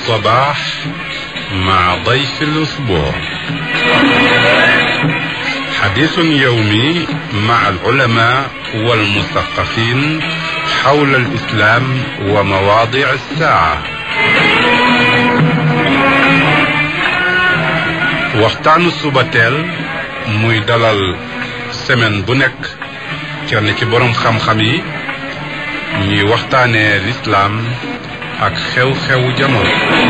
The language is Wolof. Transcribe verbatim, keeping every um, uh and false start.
الصباح مع ضيف الأسبوع. حديث يومي مع العلماء والمثقفين حول الإسلام ومواضيع الساعة. waxtaanu subateel muy dalal semaine bu nekk kenn ci borom xam-xam yi ñuy waxtaanee l'islam ak xew-xewu jamono.